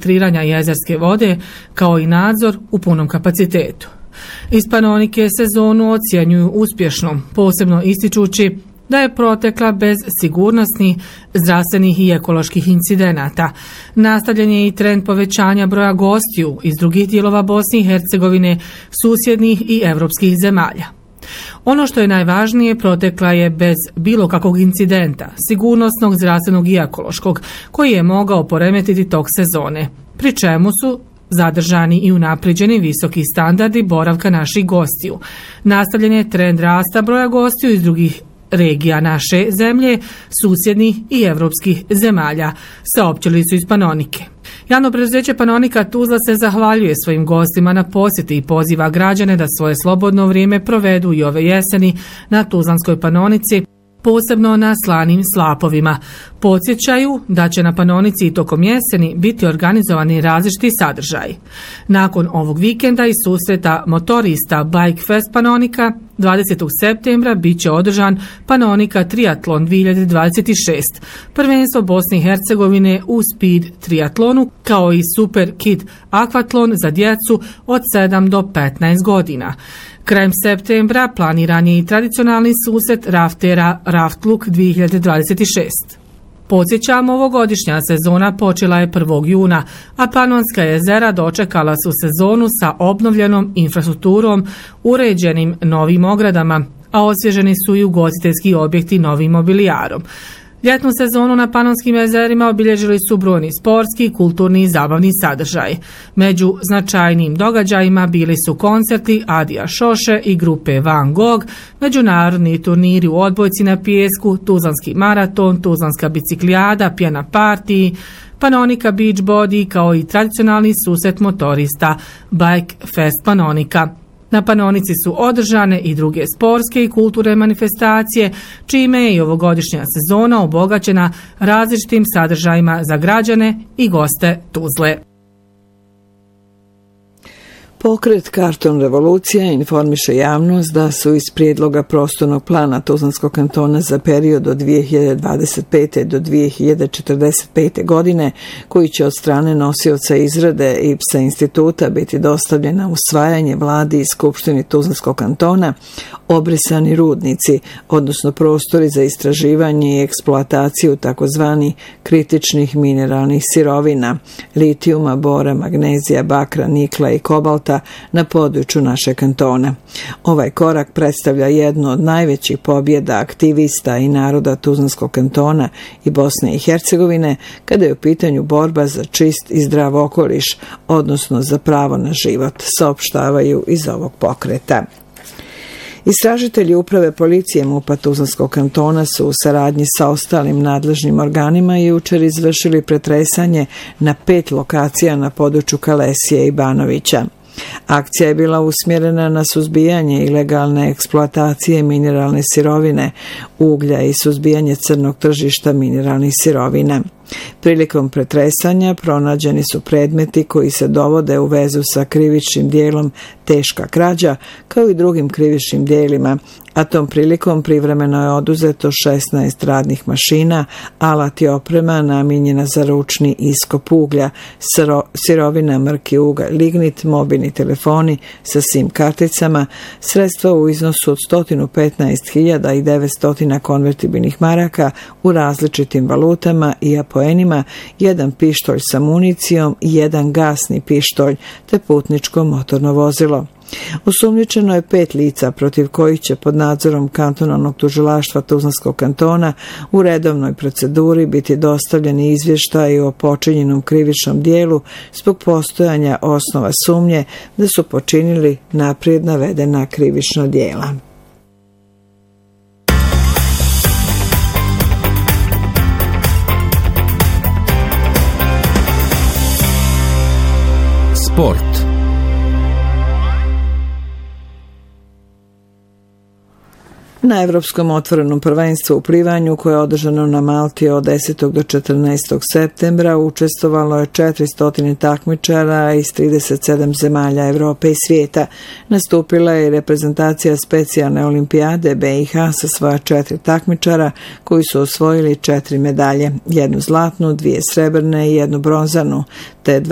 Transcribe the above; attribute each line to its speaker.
Speaker 1: filtriranja jezerske vode, kao i nadzor u punom kapacitetu. Iz Panonike sezonu ocjenjuju uspješnom, posebno ističući da je protekla bez sigurnosnih, zdravstvenih i ekoloških incidenata. Nastavljen je i trend povećanja broja gostiju iz drugih dijelova Bosne i Hercegovine, susjednih i evropskih zemalja. Ono što je najvažnije, protekla je bez bilo kakvog incidenta, sigurnosnog, zdravstvenog i ekološkog, koji je mogao poremetiti tok sezone, pri čemu su zadržani i unaprijeđeni visoki standardi boravka naših gostiju. Nastavljen je trend rasta broja gostiju iz drugih regija naše zemlje, susjednih i evropskih zemalja, saopćili su iz Panonike. Javno preduzeće Panonika Tuzla se zahvaljuje svojim gostima na posjeti i poziva građane da svoje slobodno vrijeme provedu i ove jeseni na Tuzlanskoj Panonici, posebno na slanim slapovima. Podsjećaju da će na Panonici i tokom jeseni biti organizovani različiti sadržaji. Nakon ovog vikenda i susreta motorista Bike Fest Panonika, 20. septembra bit će održan Panonika Triatlon 2026, prvenstvo Bosne i Hercegovine u speed triatlonu, kao i Super Kid Aquatlon za djecu od 7 do 15 godina. Krajem septembra planiran je i tradicionalni susret raftera Raftluk 2026. Podsjećamo, ovogodišnja sezona počela je 1. juna, a Panonska jezera dočekala su sezonu sa obnovljenom infrastrukturom, uređenim novim ogradama, a osvježeni su i ugostiteljski objekti novim mobilijarom. Ljetnu sezonu na Panonskim jezerima obilježili su brojni sportski, kulturni i zabavni sadržaj. Među značajnim događajima bili su koncerti Adija Šoše i grupe Van Gogh, međunarodni turniri u odbojci na pijesku, Tuzlanski maraton, Tuzlanska biciklijada, pjena partiji, Panonika Beach Body, kao i tradicionalni susret motorista Bike Fest Panonika. Na Panonici su održane i druge sportske i kulturne manifestacije, čime je i ovogodišnja sezona obogaćena različitim sadržajima za građane i goste Tuzle.
Speaker 2: Pokret Karton revolucija informiše javnost da su iz prijedloga prostornog plana Tuzlanskog kantona za period od 2025. do 2045. godine, koji će od strane nosioca izrade IPSA instituta biti dostavljen na usvajanje vladi i skupštini Tuzlanskog kantona, obrisani rudnici, odnosno prostori za istraživanje i eksploataciju takozvani kritičnih mineralnih sirovina, litijuma, bora, magnezija, bakra, nikla i kobalta na području našeg kantona. Ovaj korak predstavlja jednu od najvećih pobjeda aktivista i naroda Tuzlanskog kantona i Bosne i Hercegovine kada je u pitanju borba za čist i zdrav okoliš, odnosno za pravo na život, saopštavaju iz ovog pokreta. Istražitelji uprave policije MUP-a Tuzlanskog kantona su u saradnji sa ostalim nadležnim organima jučer izvršili pretresanje na 5 lokacija na području Kalesije i Banovića. Akcija je bila usmjerena na suzbijanje ilegalne eksploatacije mineralne sirovine, uglja i suzbijanje crnog tržišta mineralnih sirovina. Prilikom pretresanja pronađeni su predmeti koji se dovode u vezu sa krivičnim dijelom teška krađa, kao i drugim krivičnim dijelima, a tom prilikom privremeno je oduzeto 16 radnih mašina, alat i oprema namijenjena za ručni iskop uglja, sirovina mrki ugalj, lignit, mobilni telefoni sa SIM karticama, sredstva u iznosu od 115.900 konvertibilnih maraka u različitim valutama i apoenima, jedan pištolj sa municijom i jedan gasni pištolj te putničko motorno vozilo. Osumnjičeno je 5 lica protiv kojih će pod nadzorom kantonalnog tužilaštva Tuzlanskog kantona u redovnoj proceduri biti dostavljeni izvještaji o počinjenom krivičnom dijelu zbog postojanja osnova sumnje da su počinili naprijed navedena krivična dijela.
Speaker 3: Sport.
Speaker 2: Na Evropskom otvorenom prvenstvu u plivanju koje je održano na Malti od 10. do 14. septembra učestvovalo je 400 takmičara iz 37 zemalja Evrope i svijeta. Nastupila je i reprezentacija specijalne olimpijade BiH sa svoja 4 takmičara koji su osvojili 4 medalje, 1 zlatnu, 2 srebrne i 1 bronzanu, te